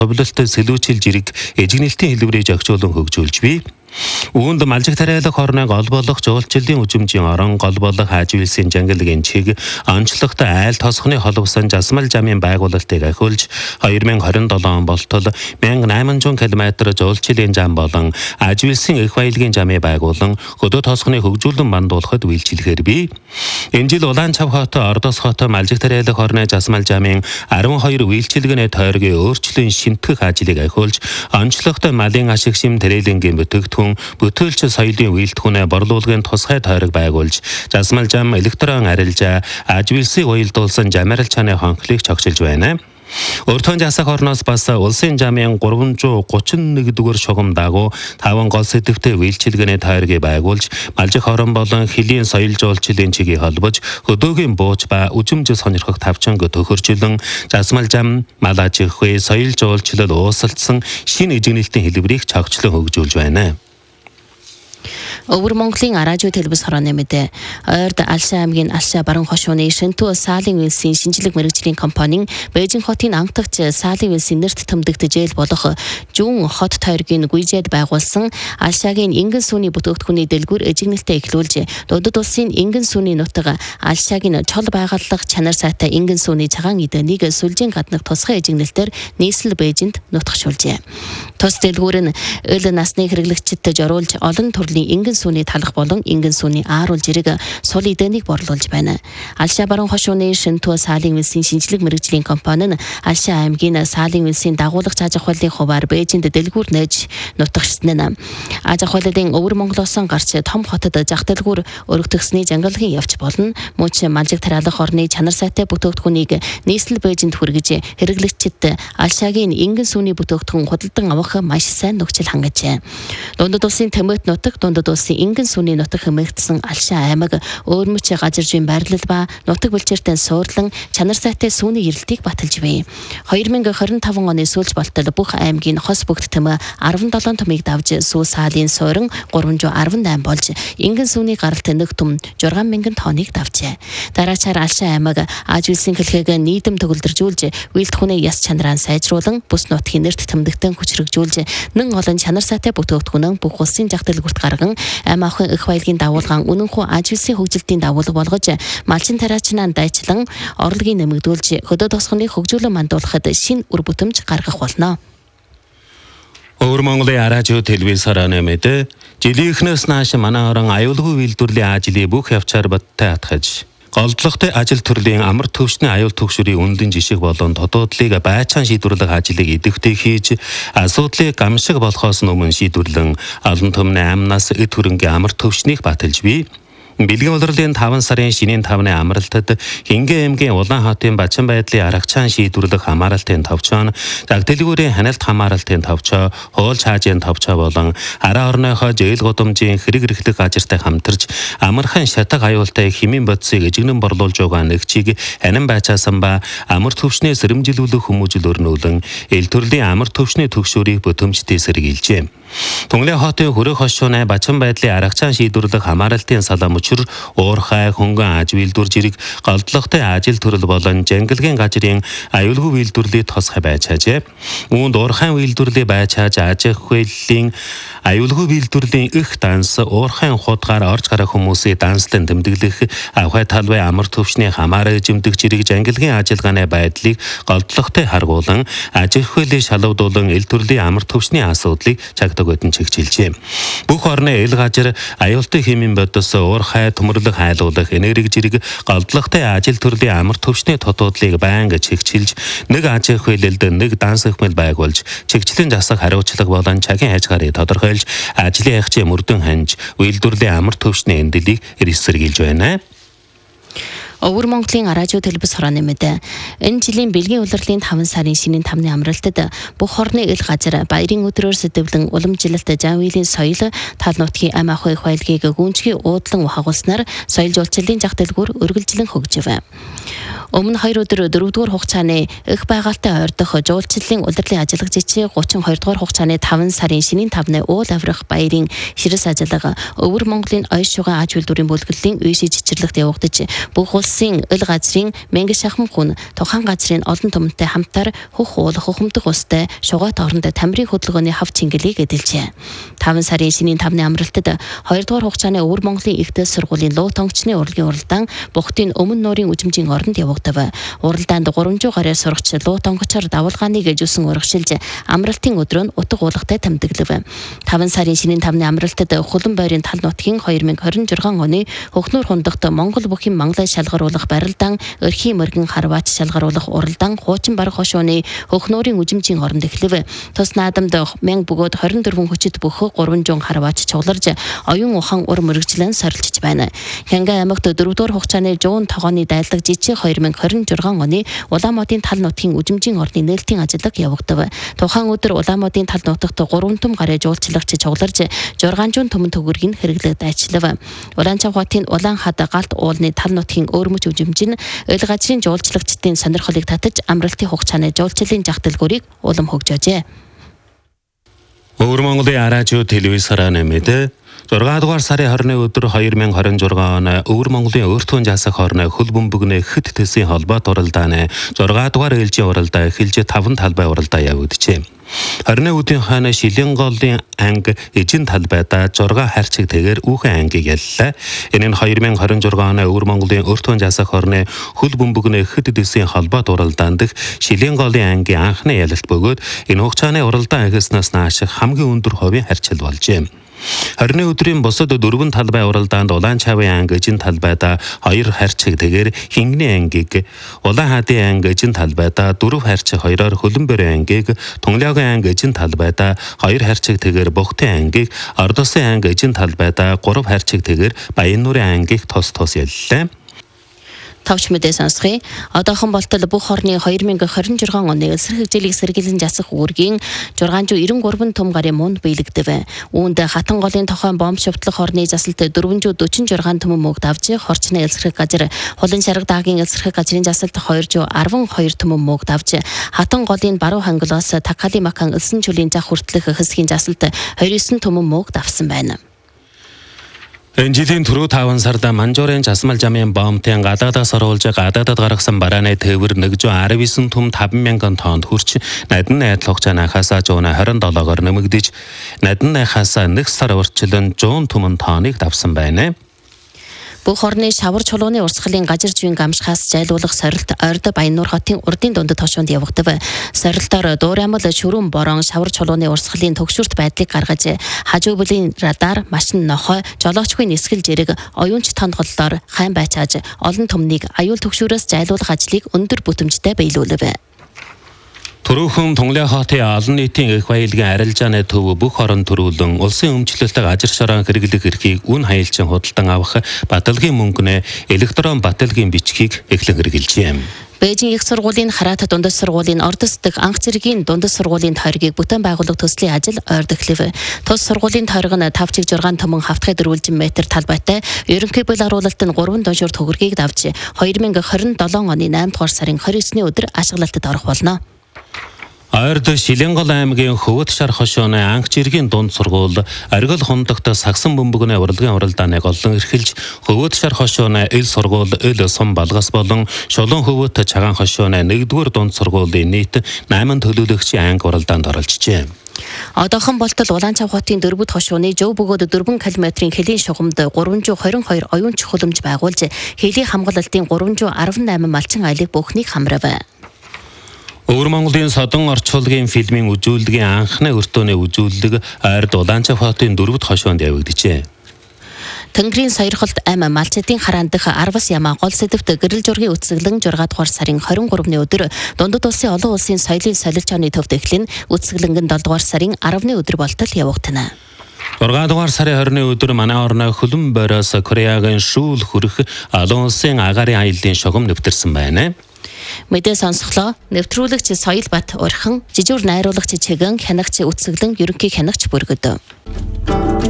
товлолтой сэлүүчил жирэг эжигнэлтийн хэлбэрийг зохицуулан хөгжүүлж бий. Үүнд малжиг тариалах хорныг олбоолох жуулчлалын үжимжийн орон голбоолох аживилсын жангилгийн чиг онцлогтой айл тосхны холбосон жасмал жамын байгуулалтыг ахиулж 2027 он болтол 1800 км жуулчлалын зам болон аживилсын их баялагын жамыг байгуулан хөдөө тосхны хөгжүүлэн мандуулахад үйлчлэхээр бий. Энэ жил Улаанчав хот, Ордос хот малжиг тариалах хорны жасмал жамын 12 үйлчлэгээний тойргийн өөрчлөн шинтгэх ажлыг ахиулж онцлогтой малын ашиг шим тэрэлэнгийн бүтээгдэхүүн бүтээлч соёлын үйлдвэрнээ борлуулгын тусгай тойрог байгуулж жасмал жам электрон арилжаа аживилсыг уялдуулсан жамарил чаны хонхлыг чогшилж байна. Өртөн жасах орноос бас улсын жамын 331 дугаар шугам дагуу 5 гол сэдвтэй үйлчилгээний тойргийг байгуулж малжих хорон болон хөлийн соёл жуулчлалын чигийг холбож хөдөөгийн бууж ба үжимж сонирхох тавчанг төхөрчлөн жасмал жам мал аж ахуй соёл жуулчлал уусалдсан шинэ эжигнэлтийн хэлбэрийг чагчлан хөгжүүлж байна. Өвөр Монголын Аражуу телевиз хорооны мэдээ ойрд Алшаа аймгийн Алшаа баруун хошууны Шинтүү Саалын үйлсийн шинжлэх мэргэжлийн компанийн Бээжин хотын анхдагч Саалын үйлсийн нэрт тэмдэгдэжэл болох Жүүн хот тойргийн гүйжээд байгуулсан Алшаагийн ингэн сүүний бүтээгдэхүүний дэлгүүр эжигнэлтэд эхлүүлж Дундад улсын ингэн сүүний нутаг Алшаагийн чол байгууллага чанар сайтай ингэн сүүний цагаан эдэнийг сүлжийн гаднах тусгай эжигнэлтээр нийслэл Бээжинд нутагшуулжээ. Тус дэлгүүр нь өл насны хэрэглэгчдэд зориулж олон төрлийн ингэн сүүний талах болон ингэн сүүний ааруул жирэг сул эдэнийг борлуулж байна. Алшаа баруун хошууны Шинтүү Саалын үйлсийн шинжлэх мэргэжлийн компани нь Алшаа аймгийн Саалын үйлсийн дагуулагч аж ахуйлын хуваар Бээжинд дэлгүүр нээж нутагшсан нь аж ахуйлын өвөр Монголоос гарч том хотод зах дэлгүүр өргөтгсөний жангалгийн явц болно. Мууч малжиг тариалах орны чанар сайтай бүтээгдэхүүнийг нийслэл Бээжинд хүргэж хэрэглэгчдэд Алшаагийн ингэн сүүний бүтээгдэхүүн худалдан авах маш сайн нөхцөл хангажээ. Дундад улсын Тэмэт нутаг, Дундад улсын ингэн сүүний нутаг хэмээгдсэн Алшаа аймаг өөрмөч газар зүйн байрлал ба нутаг бүлчээртэн суурлан чанар сайтай сүүний эрэлтийг баталж бай. 2025 оны сүүлч болтол бүх аймгийн хос бүгд тэм 17 томыг давж сүү Саалын суурин 318 болж ингэн сүүний гаралт нэг том 6000 тонныг давжээ. Дараачаар Алшаа аймаг ажүүлсэн хэлхийг нийтэм төгөлдржүүлж үйлдвэрний яс чанараа сайжруулан бүс нутгийн нэрт тэмдэгтэн хүчрэгжүүлж нэн олон чанар сайтай бүтээгдэхүүн бүх улсын зах дэлгүүрт гарган ам ахын их баялагын дагуулгаан үнэнхүү ажүүлсийн хөгжилтийн дагуулга болгож малчин тариачнаа дайчлан орлогыг нэмэгдүүлж хөдөө тосгоны хөгжүүлэн мандуулахад шинэ үр бүтэмж гаргах болно. Өвөр Монголын Аражуу телевиз хорооны мэдээ жилийнхнээс нааш манай орон аюулгүй үйлдвэрлэлийн ажлыг бүх явцаар баттай атгаж голдлогтой ажил төрлийн амар төвшний аюул түгшүүрийн үндэм жишг болон тодуудлыг байцаан шийдвэрлэх ажлыг идэвхтэй хийж асуудлыг гамшиг болохоос өмнө шийдвэрлэн олон түмний амнаас эд хөрөнгийн амар төвшнийг баталж бий. Бэлгийн улирлын 5 сарын шинийн 5-ны амралтад Хингээ аймгийн Улаан хотын Бачин байдлын аргачаан шийдвэрлэх хамааралтын товчоо, зах дэлгүүрийн ханиалт хамааралтын товчоо, хууль хаажийн товчоо болон араа орныхоо зээл гудамжийн хэрэг эрхлэх газартай хамтарч амархан шатаг аюултай хэмээн бодисыг эжигнэн борлуулж байгаа нэгчийг анин байцаасан ба амар төвшний сэрэмжилүүлэх хүмүүжил өрнүүлэн эл төрлийн амар төвшний төгшөөрийг бүтэмжтэй сэргийлжээ. Тунгалын хотын хөрөх хошууны Бачин байдлын аргачаан шийдвэрлэх хамааралтын салам учир уурхай хөнгөн аж үйлдвэр жирэг голдлогтой ажил төрөл болон жангалгийн газрын аюулгүй үйлдвэрлэлийг тосгой байж хажээ. Үүнд уурхайн үйлдвэрлэлийг байж хааж аж ахуйлын аюулгүй үйлдвэрлэлийн их данс уурхайн худгаар орж гарах хүмүүсийн данслан тэмдэглэх авхай талбай амар төвшний хамаараа жимдэг жирэг жангалгийн ажиллагааны байдлыг голдлогтой харгуулан аж ахуйлыг шалгуулан эл төрлийн амар төвшний асуудлыг чагтагтан чигчилжээ. Бүх орны эл газар аюултай хэмээн бодос уурхай төмөрлөг хайлуулах энерги жирэг голдлогтой ажил төрлийн амар төвшний тодуудлыг байнга чигчилж нэг аж ахуйлалд нэг данс хэмэл байгуулж чигчлэн засах хариуцлага болон цагийн хязгаарыг тодорхойлж ажлын ягчийн мөрдөн ханж үйлдвэрлэлийн амар төвшний эндэлийг эсэргийлж байна. Өвөр Монголын Аражуу телевиз хорооны мэдээ энэ жилийн Бэлгийн улирлын 5 сарын шинийн 5-ны амралтад бүх хорны ил газар баярын өдрөөр сэдэвлэн уламжлалт Жанвилийн соёл тал нутгийн ам ахуй их баялагийг гүнзгий уудлан хагуулснаар соёл жуулчлалын зах дэлгүүр үргэлжлэн хөгжив. Өмнө 2 өдөр 4-р хугацааны их байгальтай ойрдох жуулчлалын улирлын ажиллах жишээ 32-р хугацааны 5 сарын шинийн 5-ны уул аврах баярын ширэс ажиллага Өвөр Монголын ойш шуган аж үйлдвэрийн бүлэглэлийн үе шиж чирлэгт явагдаж бүх улс улсын ил газрын Мэнгэ шахам хүн тухайн газрын олон түмэнтэй хамтаар хөх уулах ухамдах устай шугаат оронд тамирын хөдөлгөөний хав чингэлийг эдэлжээ. 5 сарын шинийн 5-ны амралтад 2 дугаар хугацааны Өвөр Монголын ихтэй сургуулийн луу тонгочны урлагийн уралдаан Бухтын өмнө нуурын үжимжийн оронд явагдав. Уралдаанд 300 гаруй сурагч луу тонгочоор давалгааныг эжүүлсэн урагшилж амралтын өдрөө нь утга уулгатай тэмдэглэв. 5 сарын шинийн 5-ны амралтад Хулан байрын тал нутгийн 2026 оны Хөхнөр хундагт Монгол бүхий Манглай шалгаруулах барилдаан өрхийн мөргөн харваач шалгаруулах уралдаан хуучин бараг хошууны Хөхнөрийн үжимжийн оронд эхлэв. Тус наадамд мянга бөгөөд 24 хүчит бүх 300 харваач чугларж оюун ухаан ур мөргөжлөн сорилж байна. Хянга аймагт 4 дугаар хугацааны жуун тогооны дайлаг жижиг 2026 оны Улаанмодын тал нутгийн үжимжийн орны нээлтийн ажиллаг явагдав. Тухайн өдөр Улаанмодын тал нутагт 3 том гараа жуулчлагч чугларж 600 түмэн төгөргийг хэрэглээд ажиллав. Улаанчавхатын Улаан хад галт уулны тал нутгийн өөрмөч үжимжин ил газрын жуулчлагчдын сонирхлыг татаж амралтын хугацааны жуулчлалын жагталгуурыг улам хөгжөөжээ. Өвөр Монголын радио телевизээр нэмээд 6 дугаар сарын 20-ны өдөр 2026 оны Өвөр Монголын өөртөө жасах хорны хөл бөмбөгний хэд төсийн холбоот уралдааны 6 дугаар ээлжийн уралдаа эхэлж 5 талбай уралдаа явагджээ. 20-ны өдрийн хойно Шилэн голын анги эжин талбайдаа 6 харьцаг тэгээр үүхэн ангийг яллаа. Энэ нь 2026 оны Өвөр Монголын өөртөө жасах хорны хөл бөмбөгний хэд төсийн холбоот уралдаанд Шилэн голын ангийн анхны ялалт бөгөөд энэ хугацааны уралдаан эхэлснээс нааш хамгийн өндөр хувийн харьцал болжээ. 20-ны өдрийн бусад 4 талбай уралдаанд Улаанчавын анги эжин талбайдаа 2 харьцаг тэгээр Хингний ангийг, Улаан хаадын анги эжин талбайдаа 4 харьцаг 2-оор Хөлөн бөрийн ангийг, Тунгалиагийн анги эжин талбайдаа 2 харьцаг тэгээр Бухтын ангийг, Ордосын анги эжин талбайдаа 3 харьцаг тэгээр Баяннуурын ангийг тус яллаа. Тавч мэдээ сонсгоё. Одоохон болтол бүх орны 2026 оны эсрэг хэмжээлийг сэргийлэн засах үүргийн 693 том гарын муунд биелэгдэв. Үүнд хатан голын тохойн бомб шивтлах орны засалт 446 том мөнгө давж, хорчны эсрэг газар Хулан шарга даагийн эсрэг газрын засалт 212 том мөнгө давж, хатан голын баруун хангалаас Такали Макан элсэн чүлийн зах хүртэлх хэсгийн засалт 29 том мөнгө давсан байна. Энэ жилийн түрүү 5 сард Манжуурын жасмал жамын бомбын гадаадаас оруулж гадаадад гаргасан барааны тээвэр 119 том 5,000 тоннд хүрч надин найдал хугацаанаас 127-оор нэмэгдэж надин найхаас 1 сар урьдчилан 100 том тонныг давсан байна. Бүх орны шавар чулууны урсгалын газар зүйн гамшихаас зайлуулах сорилт Орд Баяннуур хотын урдын дунд тошоонд явагдав. Сорилтоор дуураймал шүрэн борон шавар чулууны урсгалын төгшөрт байдлыг гаргаж, хажуу бүлийн радар, машин нохой, жолоочгүй нисгэл зэрэг оюунч тонгололоор хайн байцааж олон түмнийг аюул төгшөрөөс зайлуулах ажлыг өндөр бүтэмжтэй биелүүлв. Түрүүхэн Тунгалиа хотын олон нийтийн их баялагын арилжааны төв бүх орон төрүүлэн улсын өмчлөлтөд ажир шороон хэрэглэх эрхийг үн хаялчин худалдан авах баталгийн мөнгөнэ электрон баталгийн бичгийг эхлэн хэрэгжилжээ. Бээжин их сургуулийн Хараат дундас сургуулийн Ордос дэх анх зэргийн дундас сургуулийн тойргийг бүтээн байгуулах төслийн ажил ойрд эхлэв. Тус сургуулийн тойрог нь 5-6 томон хавтгай дөрвөлжин метр талбайтай ерөнхий буйл аруулалт нь 3 дуншуур төгрөгийг давж 2027 оны 8 дугаар сарын 29-ний өдөр ашиглалтад орох болно. Орд Шилэн гол аймгийн Хөвөт шар хошооны анх жиргийн дунд сургууль Оргил хундагт сагсан бөмбөгний урлагийн уралдааныг олон эрхэлж Хөвөт шар хошооны ил сургууль ил сум балгас болон Шулуун Хөвөт чагаан хошооны 1-р дунд сургуулийн нийт 8 төлөөлөгчийн анги уралдаанд оролцжээ. Одоохон болтол Улаанчавхатын дөрвөд хошууны жив бөгөөд 4 км-ийн хэлийн шугамд 322 оюун чухламж байгуулж хэлийн хамгаалалтын 318 малчин айлыг бүхнийг хамрав. Өвөр Монголын Содон орчуулгын фильмийн үзүүлэлгийн анхны өртөөний үзүүлэлэг Орд Улаанчавхатын дөрвөд хошоонд явагдажээ. Тэнгэрийн сойрхолт ам малчдын хараан дэх 10-аас ямаа гол сэдвт гэрэл жургийн үцэглэн 6 дугаар сарын 23-ны өдөр дундад улсын олон улсын соёлын солилцооны төвд эхлэн үцэглэнгэн 7 дугаар сарын 10-ны өдөр болтол явагдана. 6 дугаар сарын 20-ны өдөр манай орны Хөлөн бороос Кореагийн шүүл хүрэх олон улсын агаарын аяллаа шугам нэвтэрсэн байна. Мэдээ сонсголоо нэвтрүүлэгч Соёлбат Урхан, жижигүр найруулагч Чигэн, хянагч Үцэглэн, ерөнхий хянагч Бүргэд.